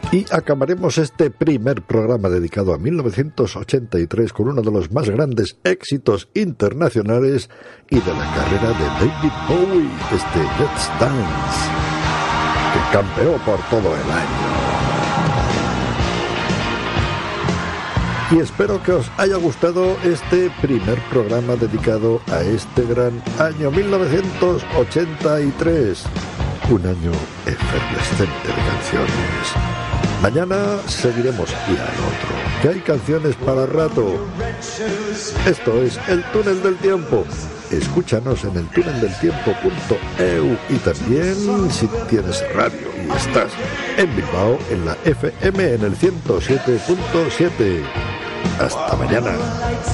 Y acabaremos este primer programa dedicado a 1983 con uno de los más grandes éxitos internacionales y de la carrera de David Bowie, este Let's Dance, que campeó por todo el año. Y espero que os haya gustado este primer programa dedicado a este gran año 1983, un año efervescente de canciones. Mañana seguiremos y al otro, que hay canciones para rato. Esto es El Túnel del Tiempo. Escúchanos en eltuneldeltiempo.eu y también si tienes radio y estás en Bilbao en la FM en el 107.7. Hasta mañana.